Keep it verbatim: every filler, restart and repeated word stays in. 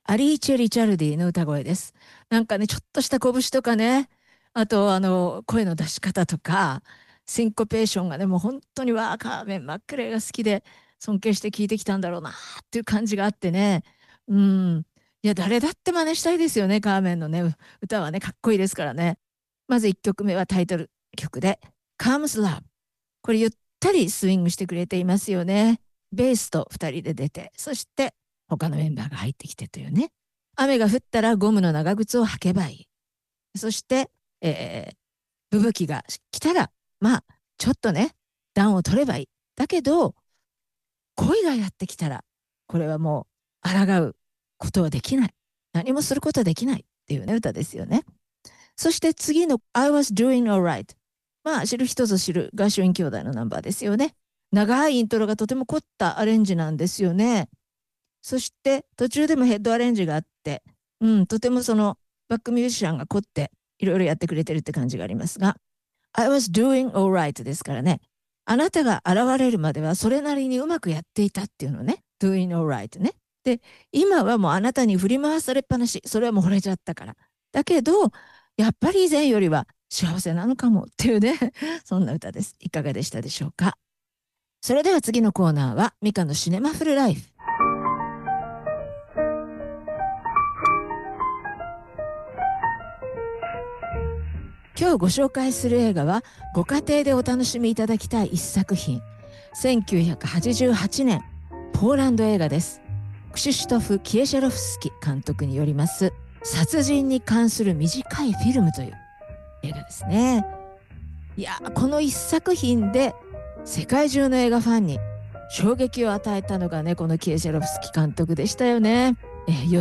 アリーチェ・リチャルディの歌声です。なんかね、ちょっとした拳とかね、あと、あの、声の出し方とか、シンコペーションがね、もう本当にわー、カーメン・マックレーが好きで、尊敬して聴いてきたんだろうなっていう感じがあってね。うん。いや、誰だって真似したいですよね、カーメンのね、う歌はね、かっこいいですからね。まずいっきょくめはタイトル曲で、Comes Love。これゆったりスイングしてくれていますよね。ベースとふたりで出て、そして他のメンバーが入ってきてというね。雨が降ったらゴムの長靴を履けばいい。そして、えー、吹雪が来たら、まあ、ちょっとね、暖を取ればいい。だけど、恋がやってきたら、これはもう、抗うことはできない。何もすることはできないっていうね、歌ですよね。そして次の I was doing alright。まあ、知る人ぞ知るガーシュウィン兄弟のナンバーですよね。長いイントロがとても凝ったアレンジなんですよね。そして途中でもヘッドアレンジがあって、うん、とてもそのバックミュージシャンが凝っていろいろやってくれてるって感じがありますが、I was doing alright ですからね。あなたが現れるまではそれなりにうまくやっていたっていうのね。doing alright ね。で、今はもうあなたに振り回されっぱなし。それはもう惚れちゃったから。だけど、やっぱり以前よりは幸せなのかもっていうね、そんな歌です。いかがでしたでしょうか。それでは次のコーナーは、ミカのシネマフルライフ。今日ご紹介する映画は、ご家庭でお楽しみいただきたい一作品。せんきゅうひゃくはちじゅうはちねん、ポーランド映画です。クシュシュトフ・キエシャロフスキ監督によります、殺人に関する短いフィルムという映画ですね。いや、この一作品で世界中の映画ファンに衝撃を与えたのがね、このキエシャロフスキ監督でしたよね。えー